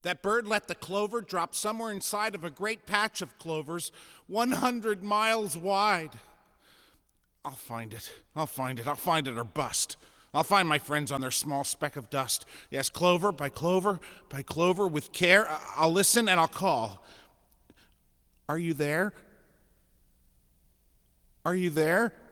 That bird let the clover drop somewhere inside of a great patch of clovers 100 miles wide. I'll find it. I'll find it. I'll find it or bust. I'll find my friends on their small speck of dust. Yes, clover by clover by clover with care. I'll listen and I'll call. Are you there? Are you there?